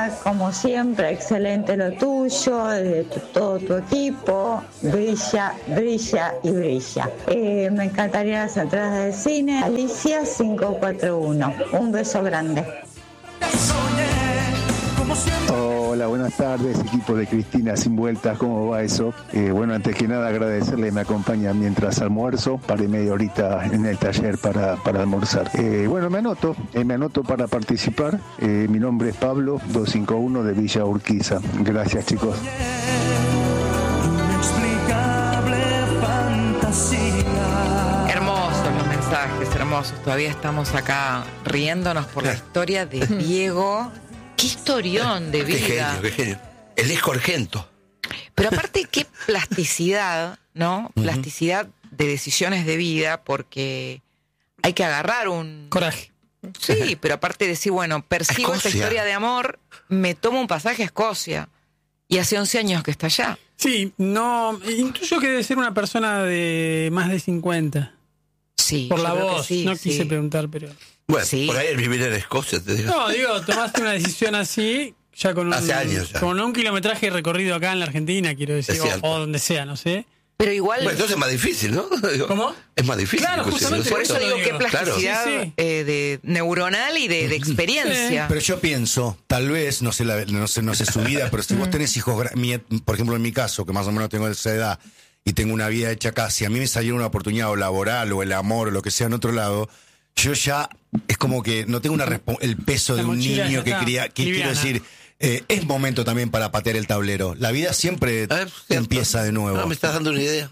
Hola, como siempre, excelente lo tuyo, de todo tu equipo, brilla, brilla y brilla. Me encantaría las entradas del cine. Alicia 541, un beso grande. Hola, buenas tardes, equipo de Cristina Sin Vueltas, ¿cómo va eso? Bueno, antes que nada agradecerle, me acompaña mientras almuerzo, paré media horita en el taller para almorzar. Bueno, me anoto para participar. Mi nombre es Pablo, 251 de Villa Urquiza. Gracias, chicos. Hermosos los mensajes, hermosos. Todavía estamos acá riéndonos por la historia de Diego. Qué historión de vida. Qué genio. El disco Argento. Pero aparte, qué plasticidad, ¿no? Plasticidad de decisiones de vida, porque hay que agarrar un coraje. Sí, pero aparte decir, bueno, persigo esta historia de amor, me tomo un pasaje a Escocia. Y hace 11 años que está allá. Sí, no, intuyo que debe ser una persona de más de 50. Sí. Por la voz, sí, no quise preguntar, pero... Bueno, sí. Por ahí el vivir en Escocia, te digo. No, digo, tomaste una decisión así, ya con hace años ya. Con un kilometraje recorrido acá en la Argentina, quiero decir, o donde sea, no sé. Pero igual... Bueno, entonces es más difícil, ¿no? ¿Cómo? Es más difícil. Claro, justamente por eso digo que plasticidad claro. de neuronal y de experiencia. Pero yo pienso, tal vez, no sé su vida, pero si vos tenés hijos, por ejemplo en mi caso, que más o menos tengo esa edad, y tengo una vida hecha acá, si a mí me saliera una oportunidad o laboral o el amor o lo que sea en otro lado, yo ya es como que no tengo el peso de un niño que cría, que quiero decir, es momento también para patear el tablero. La vida siempre empieza de nuevo. No, me estás dando una idea.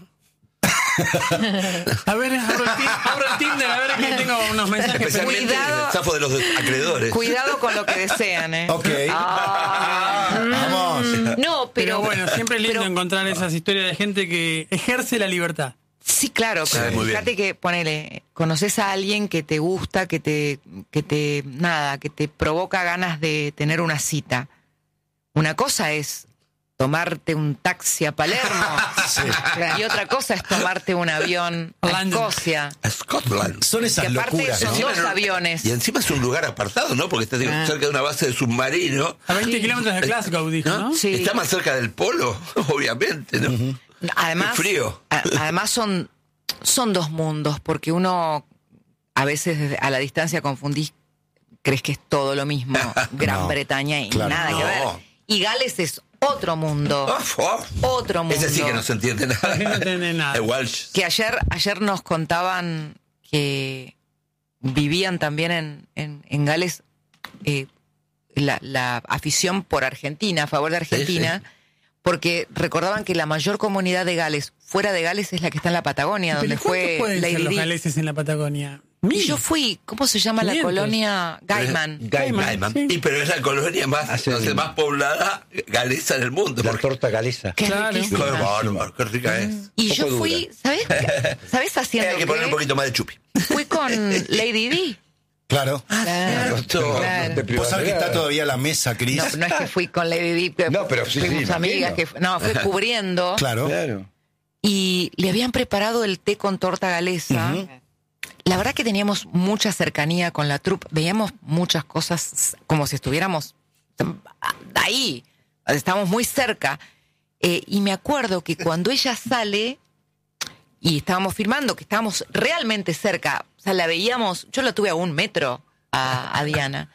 A ver, abro el Tinder, a ver que tengo unos mensajes. Especialmente el zafo de los acreedores. Cuidado con lo que desean, ¿eh? Ok. Vamos. No, pero bueno, siempre es lindo encontrar esas historias de gente que ejerce la libertad. Sí, claro, pero fíjate que, ponele, conoces a alguien que te gusta, que te provoca ganas de tener una cita. Una cosa es tomarte un taxi a Palermo y otra cosa es tomarte un avión a Escocia. A Scotland. Son esas que aparte locuras, son dos aviones. Y encima es un lugar apartado, ¿no? Porque está cerca de una base de submarino. A 20 kilómetros de Glasgow, dijo, ¿no? Sí. Está más cerca del polo, obviamente, ¿no? Además, frío. Además son dos mundos, porque uno a veces a la distancia confundís, crees que es todo lo mismo, Gran Bretaña y nada que ver. Y Gales es otro mundo. Otro mundo. Ese sí que no se entiende nada. No entiende nada. Walsh. Que ayer nos contaban que vivían también en Gales la afición por Argentina, a favor de Argentina. Sí. Porque recordaban que la mayor comunidad de Gales, fuera de Gales, es la que está en la Patagonia, donde fue Lady Di. Los galeses en la Patagonia. Y yo fui, ¿cómo se llama 500. La colonia? Gaiman. Sí. Pero es la colonia más poblada galesa del mundo. La torta galesa. Qué bárbaro, qué rica es. Y yo fui, ¿sabes haciendo hay que poner un poquito más de chupi. Fui con Lady Di. Claro. Claro. Vos sabés que está todavía la mesa, Cris. No es que fui con Lady Di, no, pero sí, fuimos amigas, fui cubriendo. Claro. Y le habían preparado el té con torta galesa. La verdad que teníamos mucha cercanía con la troupe, veíamos muchas cosas como si estuviéramos ahí, estábamos muy cerca. Y me acuerdo que cuando ella sale y estábamos filmando, que estábamos realmente cerca, o sea, la veíamos, yo la tuve a 1 metro a Diana.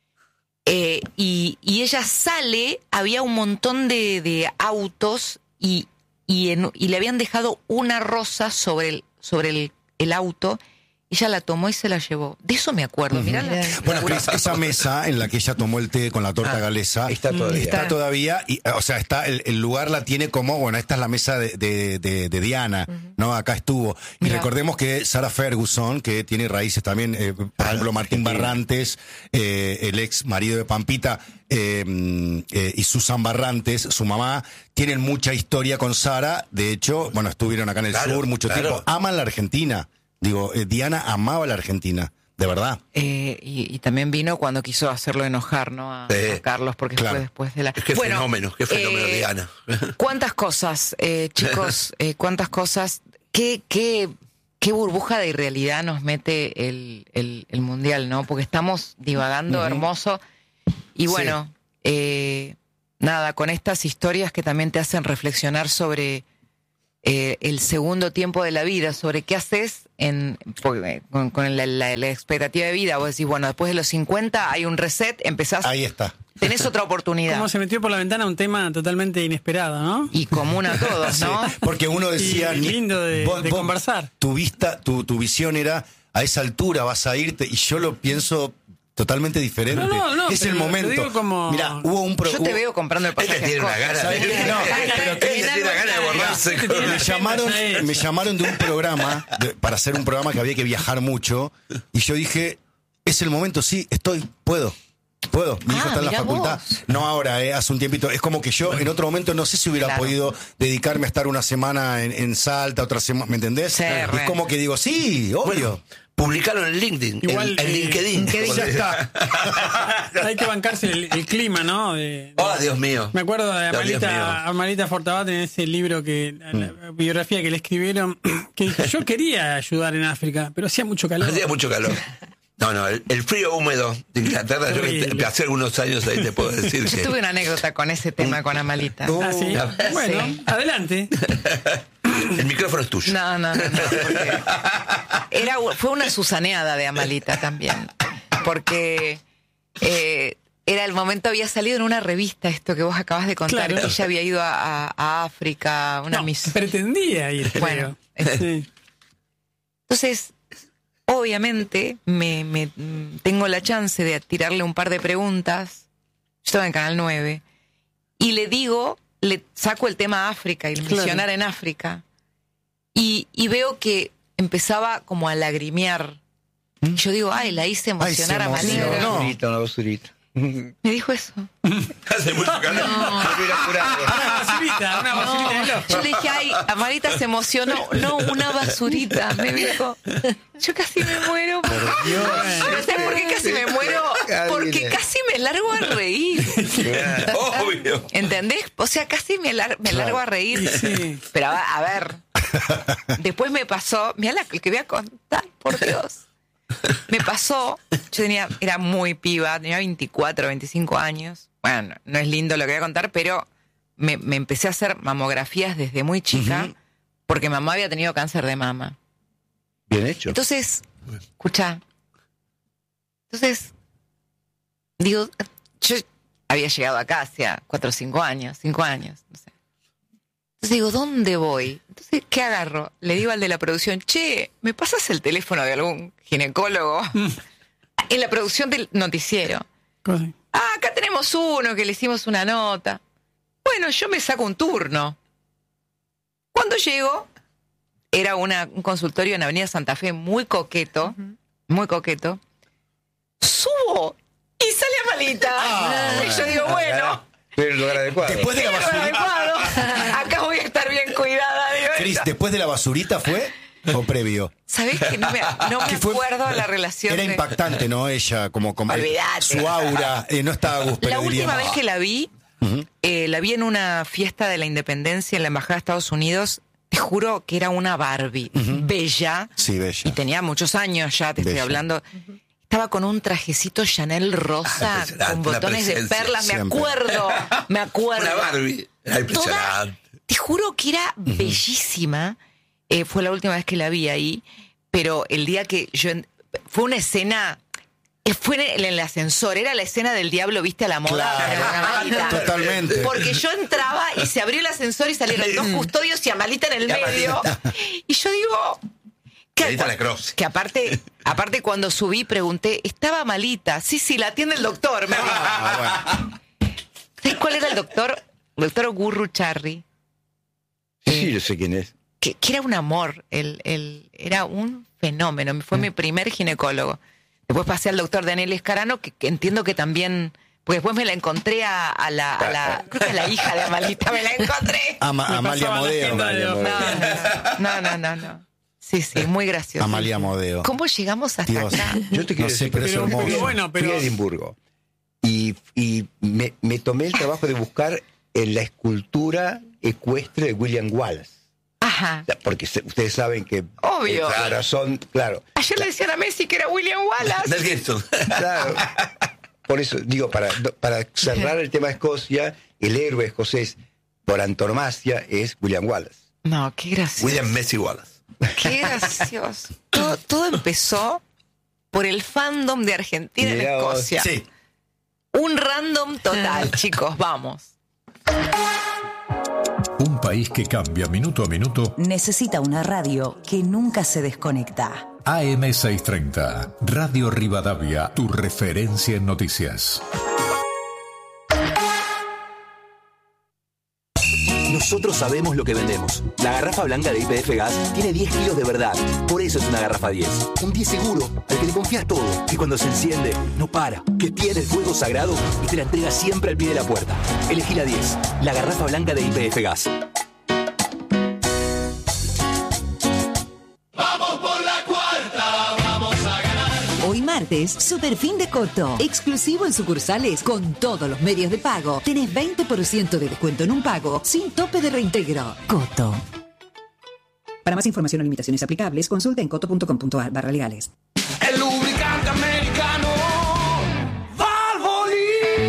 Y ella sale, había un montón de autos y le habían dejado una rosa sobre el auto. Ella la tomó y se la llevó. De eso me acuerdo, mirá. Bueno, Cris, esa mesa en la que ella tomó el té con la torta galesa está todavía, y, o sea, está el lugar la tiene como, bueno, esta es la mesa de Diana, ¿no? Acá estuvo. Y recordemos que Sarah Ferguson, que tiene raíces también, por ejemplo, Martín Barrantes, el ex marido de Pampita, y Susan Barrantes, su mamá, tienen mucha historia con Sara. De hecho, bueno, estuvieron acá en el sur mucho tiempo. Aman la Argentina. Digo, Diana amaba la Argentina, de verdad. Y también vino cuando quiso hacerlo enojar, ¿no? A Carlos, porque fue después de la... Qué fenómeno Diana. ¿Cuántas cosas, chicos? ¿Cuántas cosas? ¿Qué burbuja de irrealidad nos mete el Mundial, ¿no? Porque estamos divagando hermoso. Y bueno, nada, con estas historias que también te hacen reflexionar sobre el segundo tiempo de la vida, sobre qué haces con la expectativa de vida. Vos decís, bueno, después de los 50 hay un reset, empezás... Ahí está. Tenés otra oportunidad. Como se metió por la ventana un tema totalmente inesperado, ¿no? Y común a todos, ¿no? Sí, porque uno decía... Y lindo de conversar. Tu visión era, a esa altura vas a irte, y yo lo pienso... totalmente diferente. No, es el momento. Como... Mira, hubo un Yo te veo comprando el pasaje. Tiene una gana de borrarse. Me llamaron de un programa para hacer un programa que había que viajar mucho, y yo dije, es el momento, sí, puedo. Mi hijo está en la facultad. Vos. No ahora, hace un tiempito. Es como que yo en otro momento no sé si hubiera podido dedicarme a estar una semana en Salta, otra semana, ¿me entendés? Sí, es como que digo, sí, obvio. Bueno, publicaron en LinkedIn, igual, en LinkedIn. Ya está. Hay que bancarse el clima, ¿no? Oh, Dios mío. Me acuerdo de Amalita Fortabat en ese libro, la biografía que le escribieron, que dijo, yo quería ayudar en África, pero hacía mucho calor. Hacía mucho calor. No, el frío húmedo de Inglaterra, yo hace algunos años ahí te puedo decir Yo que... tuve una anécdota con ese tema con Amalita. ¿Ah, sí? Bueno, Sí. adelante. El micrófono es tuyo. No, porque fue una susaneada de Amalita también, porque era el momento, había salido en una revista esto que vos acabas de contar, Claro. que ella había ido a África, Pretendía ir, Bueno, creo. Sí. Entonces, obviamente, me tengo la chance de tirarle un par de preguntas. Yo estaba en Canal 9 y le saco el tema África y el misionar en África, y veo que empezaba como a lagrimear. Yo digo, la hice emocionar a Malita. Una basurita. Me dijo eso. Hace mucho calor. Una basurita. Yo le dije, Amalita se emocionó. No, una basurita, me dijo. Yo casi me muero. Por Dios. No sé por qué casi me muero. Porque casi me largo a reír. Obvio. ¿Entendés? O sea, casi me largo a reír. Sí. Pero a ver. Después me pasó. Mirá lo que voy a contar, por Dios. Me pasó, era muy piba, tenía 24, 25 años. Bueno, no es lindo lo que voy a contar, pero me empecé a hacer mamografías desde muy chica, porque mamá había tenido cáncer de mama. Bien hecho. Entonces, escuchá. Entonces, digo, yo había llegado acá hacía 4 o 5 años, no sé. Entonces digo, ¿dónde voy? Entonces, ¿qué agarro? Le digo al de la producción, che, ¿me pasas el teléfono de algún ginecólogo? En la producción del noticiero. Acá tenemos uno que le hicimos una nota. Bueno, yo me saco un turno. Cuando llego, era un consultorio en Avenida Santa Fe muy coqueto, Subo y sale Amalita. Y yo digo, bueno... Pero el lugar adecuado. Después de la basurita. Acá voy a estar bien cuidada. Digo, Cris, ¿después de la basurita fue o previo? ¿Sabés que no me acuerdo la relación? Era impactante, ¿no? Ella, como Olvidate. su aura. No estaba Gus, pero la última vez que la vi, la vi en una fiesta de la independencia en la Embajada de Estados Unidos. Te juro que era una Barbie, bella. Sí, bella. Y tenía muchos años ya, te estoy hablando. Estaba con un trajecito Chanel rosa, con botones de perlas, me acuerdo. Una Barbie. Era impresionante. Te juro que era bellísima. Fue la última vez que la vi ahí, pero el día que fue una escena... Fue en el ascensor, era la escena del diablo, viste, a la moda. Claro, totalmente. Porque yo entraba y se abrió el ascensor y salieron 2 custodios y Amalita en el medio. Y yo digo... Que aparte cuando subí pregunté, ¿estaba Amalita? Sí, la atiende el doctor. Me dijo. Bueno. ¿Sabes cuál era el doctor? El doctor Gurru Charri. Sí, yo sé quién es. Que era un amor, era un fenómeno. Fue mi primer ginecólogo. Después pasé al doctor Daniel Escarano, que entiendo que también... Porque después me la encontré a la creo que a la hija de Amalita, me la encontré. Amalia Modeo. No. Sí, muy gracioso. Amalia Modeo. ¿Cómo llegamos hasta Dios. acá? Yo te quiero decir, pero es hermoso. fui a Edimburgo y me tomé el trabajo de buscar en la escultura ecuestre de William Wallace. Ajá. Porque ustedes saben que Obvio. el corazón, claro. Ayer le decían a Messi que era William Wallace. Del Gibson. Claro. por eso digo, para cerrar el tema de Escocia, el héroe escocés por antonomasia es William Wallace. No, qué gracioso. William Messi Wallace. Qué gracioso. Todo empezó por el fandom de Argentina en Escocia. Sí. Un random total, chicos, vamos. Un país que cambia minuto a minuto. Necesita una radio que nunca se desconecta. AM630, Radio Rivadavia, tu referencia en noticias. Nosotros sabemos lo que vendemos. La garrafa blanca de YPF Gas tiene 10 kilos de verdad. Por eso es una garrafa 10. Un 10 seguro, al que le confías todo. Que cuando se enciende, no para. Que tiene el fuego sagrado y te la entrega siempre al pie de la puerta. Elegí la 10. La garrafa blanca de YPF Gas. Hoy martes, super fin de Coto. Exclusivo en sucursales con todos los medios de pago. Tenés 20% de descuento en un pago sin tope de reintegro. Coto. Para más información o limitaciones aplicables, consulta en coto.com.ar/legales. El lubricante americano Valvoline.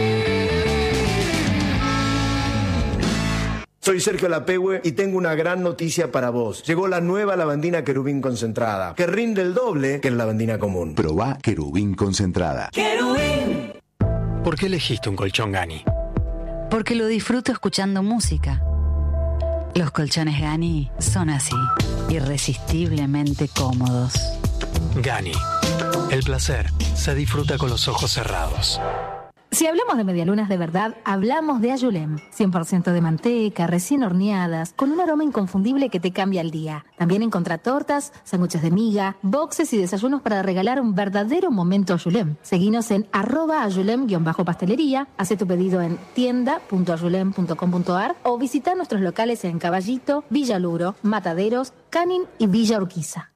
Soy Sergio Lapehue y tengo una gran noticia para vos. Llegó la nueva lavandina Querubín concentrada, que rinde el doble que la lavandina común. Probá Querubín concentrada. ¡Querubín! ¿Por qué elegiste un colchón Gani? Porque lo disfruto escuchando música. Los colchones Gani son así, irresistiblemente cómodos. Gani. El placer se disfruta con los ojos cerrados. Si hablamos de medialunas de verdad, hablamos de Ayulem. 100% de manteca, recién horneadas, con un aroma inconfundible que te cambia el día. También encontrá tortas, sándwiches de miga, boxes y desayunos para regalar un verdadero momento Ayulem. Seguinos en @ayulem_pastelería, haz tu pedido en tienda.ayulem.com.ar o visita nuestros locales en Caballito, Villa Luro, Mataderos, Canin y Villa Urquiza.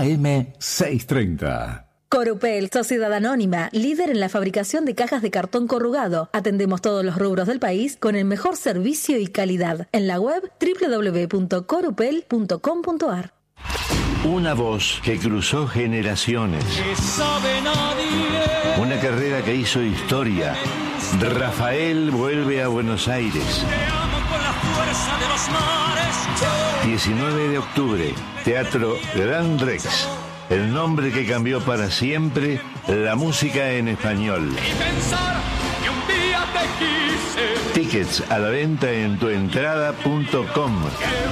AM630. Corupel, Sociedad Anónima, líder en la fabricación de cajas de cartón corrugado. Atendemos todos los rubros del país con el mejor servicio y calidad. En la web www.corupel.com.ar. Una voz que cruzó generaciones. Una carrera que hizo historia. Rafael vuelve a Buenos Aires. 19 de octubre, Teatro Gran Rex. El nombre que cambió para siempre la música en español. Tickets a la venta en tuentrada.com.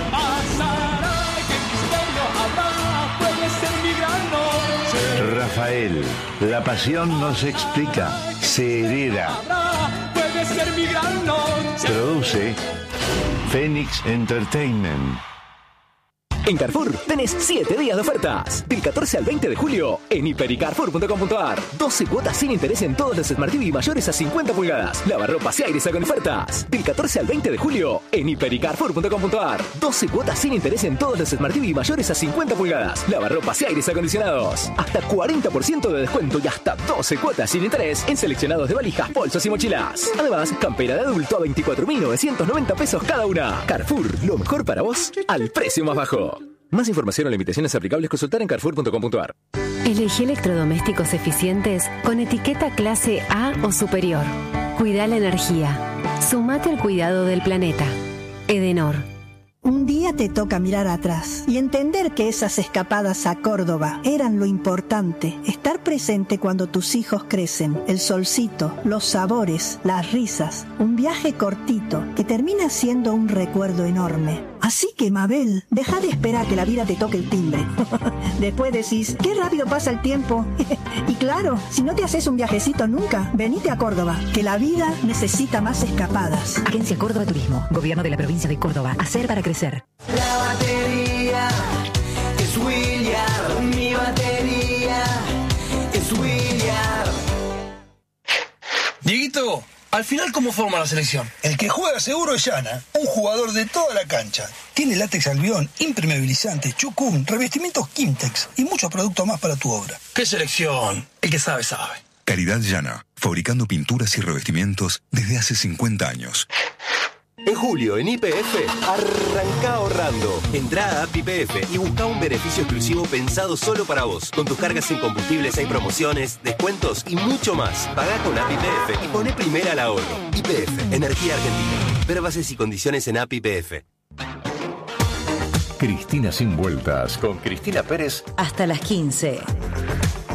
Rafael, la pasión no se explica, se hereda. Produce Phoenix Entertainment. En Carrefour tenés 7 días de ofertas. Del 14 al 20 de julio en hipercarrefour.com.ar. 12 cuotas sin interés en todos los Smart TV mayores a 50 pulgadas. Lavarropas y aires con ofertas. Del 14 al 20 de julio en hipercarrefour.com.ar. 12 cuotas sin interés en todos los Smart TV mayores a 50 pulgadas. Lavarropas y aires acondicionados. Hasta 40% de descuento y hasta 12 cuotas sin interés en seleccionados de valijas, bolsos y mochilas. Además, campera de adulto a 24.990 pesos cada una. Carrefour, lo mejor para vos al precio más bajo. Más información o limitaciones aplicables, consultar en carrefour.com.ar. Elegí electrodomésticos eficientes con etiqueta clase A o superior. Cuida la energía. Sumate al cuidado del planeta. Edenor. Un día te toca mirar atrás y entender que esas escapadas a Córdoba eran lo importante. Estar presente cuando tus hijos crecen, el solcito, los sabores, las risas. Un viaje cortito que termina siendo un recuerdo enorme. Así que, Mabel, deja de esperar que la vida te toque el timbre. Después decís, qué rápido pasa el tiempo. Y claro, si no te haces un viajecito nunca, venite a Córdoba, que la vida necesita más escapadas. Agencia Córdoba Turismo, Gobierno de la Provincia de Córdoba. Hacer para crecer. La batería es William. Mi batería es William. Dieguito, al final, ¿cómo forma la selección? El que juega seguro es Yana, un jugador de toda la cancha. Tiene látex albión, impermeabilizante, chucún, revestimientos Kimtex y muchos productos más para tu obra. ¿Qué selección? El que sabe, sabe. Calidad Yana, fabricando pinturas y revestimientos desde hace 50 años. En julio, en YPF, arranca ahorrando. Entrá a App YPF y busca un beneficio exclusivo pensado solo para vos. Con tus cargas en combustibles hay promociones, descuentos y mucho más. Pagá con App YPF y poné primera al ahorro. YPF, Energía Argentina. Ver bases y condiciones en App YPF. Cristina sin vueltas con Cristina Pérez Hasta las 15.